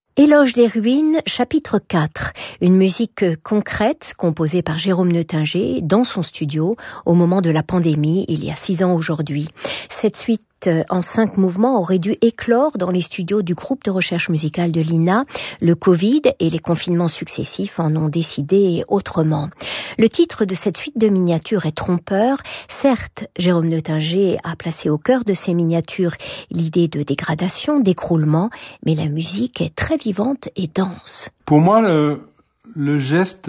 Éloge des ruines, chapitre 4. Une musique concrète composée par Jérôme Neutinger dans son studio au moment de la pandémie, il y a 6 ans aujourd'hui. Cette suite en 5 mouvements aurait dû éclore dans les studios du groupe de recherche musicale de l'INA. Le Covid et les confinements successifs en ont décidé autrement. Le titre de cette suite de miniatures est trompeur. Certes, Jérôme Neutinger a placé au cœur de ces miniatures l'idée de dégradation, d'écroulement, mais la musique est très vivante et dense. Pour moi, le geste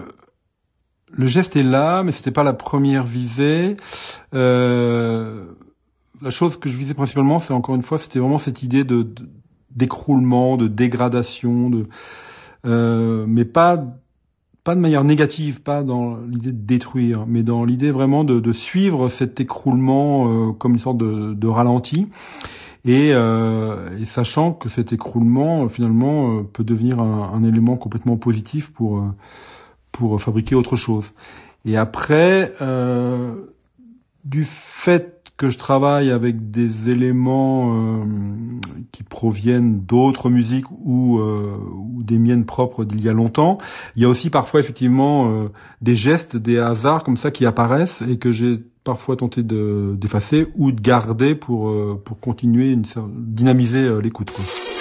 est là, mais c'était pas la première visée. La chose que je visais principalement, c'est encore une fois, c'était vraiment cette idée d'écroulement, de dégradation, mais pas de manière négative, pas dans l'idée de détruire, mais dans l'idée vraiment de suivre cet écroulement comme une sorte de ralenti, et sachant que cet écroulement finalement peut devenir un élément complètement positif pour fabriquer autre chose. Et après, du fait que je travaille avec des éléments qui proviennent d'autres musiques ou des miennes propres d'il y a longtemps, il y a aussi parfois effectivement des gestes, des hasards comme ça qui apparaissent et que j'ai parfois tenté d'effacer ou de garder pour continuer dynamiser l'écoute, quoi.